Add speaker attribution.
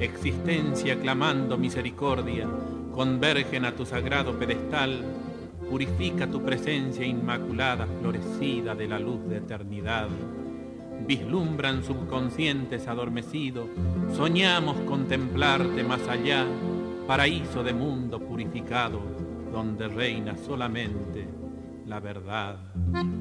Speaker 1: existencia clamando misericordia, convergen a tu sagrado pedestal, purifica tu presencia inmaculada, florecida de la luz de eternidad. Vislumbran subconscientes adormecidos, soñamos contemplarte más allá, paraíso de mundo purificado, donde reina solamente la verdad.